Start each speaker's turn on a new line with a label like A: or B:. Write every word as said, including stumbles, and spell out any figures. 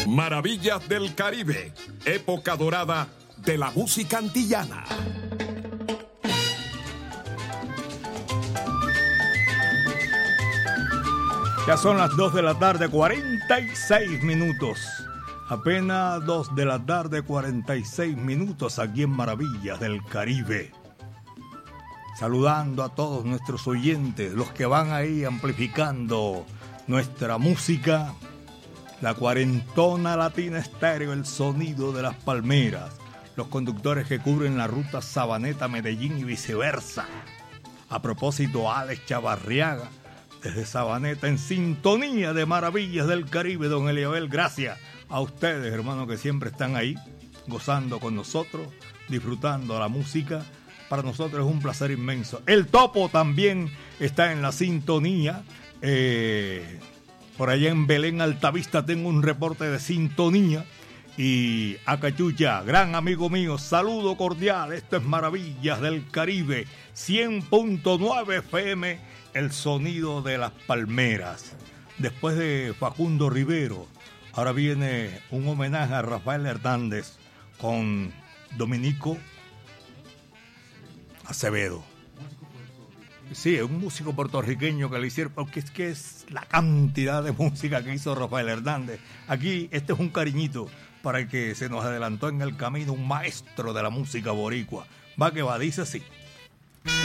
A: Maravillas del Caribe, época dorada de la música antillana.
B: Ya son las dos de la tarde, cuarenta y seis minutos. Apenas dos de la tarde, cuarenta y seis minutos aquí en Maravillas del Caribe. Saludando a todos nuestros oyentes, los que van ahí amplificando nuestra música. La Cuarentona Latina Estéreo, el sonido de las palmeras. Los conductores que cubren la ruta Sabaneta-Medellín y viceversa. A propósito, Alex Chavarriaga, desde Sabaneta, en sintonía de Maravillas del Caribe. Don Eliabel, gracias a ustedes, hermanos, que siempre están ahí, gozando con nosotros, disfrutando la música. Para nosotros es un placer inmenso. El Topo también está en la sintonía. Eh, por allá en Belén Altavista tengo un reporte de sintonía. Y Acachucha, gran amigo mío, saludo cordial. Esto es Maravillas del Caribe, cien punto nueve F M, el sonido de las palmeras. Después de Facundo Rivero, ahora viene un homenaje a Rafael Hernández con Dominico Acevedo. Sí, es un músico puertorriqueño que le hicieron, porque es que es la cantidad de música que hizo Rafael Hernández. Aquí, este es un cariñito para el que se nos adelantó en el camino, un maestro de la música boricua. Va que va, dice así.